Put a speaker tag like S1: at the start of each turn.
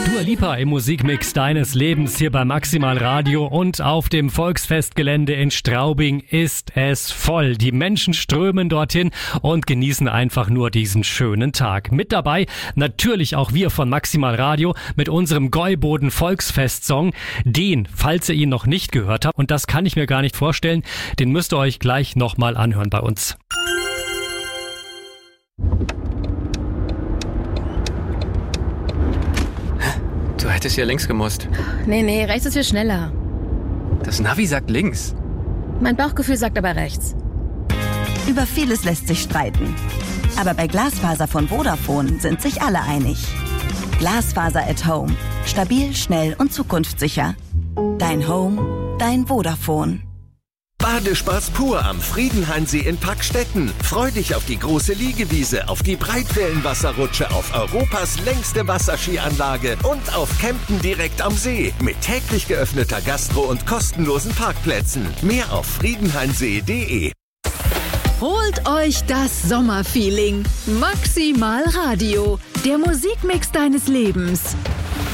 S1: Dua Lipa im Musikmix deines Lebens hier bei Maximal Radio, und auf dem Volksfestgelände in Straubing ist es voll. Die Menschen strömen dorthin und genießen einfach nur diesen schönen Tag. Mit dabei natürlich auch wir von Maximal Radio mit unserem Gäuboden Volksfest-Song. Den, falls ihr ihn noch nicht gehört habt, und das kann ich mir gar nicht vorstellen, den müsst ihr euch gleich nochmal anhören bei uns.
S2: Du hättest hier links gemusst.
S3: Nee, rechts ist viel schneller.
S2: Das Navi sagt links.
S3: Mein Bauchgefühl sagt aber rechts.
S4: Über vieles lässt sich streiten. Aber bei Glasfaser von Vodafone sind sich alle einig. Glasfaser at Home. Stabil, schnell und zukunftssicher. Dein Home, dein Vodafone.
S5: Badespaß pur am Friedenhain-See in Packstetten. Freu dich auf die große Liegewiese, auf die Breitwellenwasserrutsche, auf Europas längste Wasserskianlage und auf Campen direkt am See. Mit täglich geöffneter Gastro und kostenlosen Parkplätzen. Mehr auf friedenhainsee.de.
S6: Holt euch das Sommerfeeling. Maximal Radio, der Musikmix deines Lebens.